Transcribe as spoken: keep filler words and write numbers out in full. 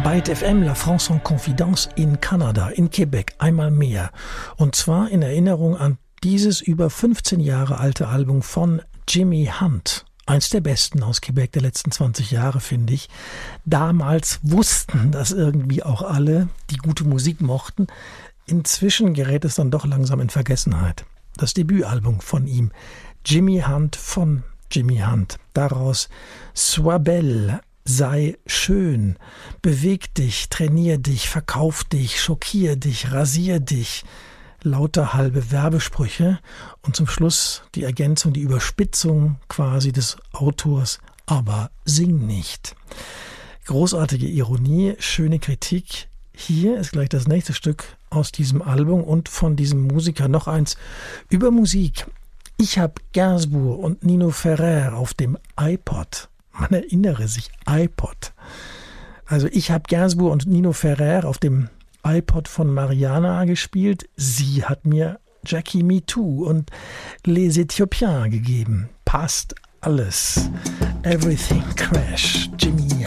Byte F M, La France en Confidence in Kanada, in Quebec, einmal mehr. Und zwar in Erinnerung an dieses über fünfzehn Jahre alte Album von Jimmy Hunt. Eins der besten aus Quebec der letzten zwanzig Jahre, finde ich. Damals wussten das irgendwie auch alle, die gute Musik mochten. Inzwischen gerät es dann doch langsam in Vergessenheit. Das Debütalbum von ihm, Jimmy Hunt von Jimmy Hunt. Daraus Sois belle, sei schön, beweg dich, trainier dich, verkauf dich, schockier dich, rasier dich. Lauter halbe Werbesprüche und zum Schluss die Ergänzung, die Überspitzung quasi des Autors, aber sing nicht. Großartige Ironie, schöne Kritik. Hier ist gleich das nächste Stück aus diesem Album und von diesem Musiker noch eins über Musik. Ich habe Gainsbourg und Nino Ferrer auf dem iPod. Man erinnere sich, iPod. Also ich habe Gainsbourg und Nino Ferrer auf dem iPod von Mariana gespielt. Sie hat mir Jackie Me Too und Les Ethiopiens gegeben. Passt alles. Everything Crash. Jimmy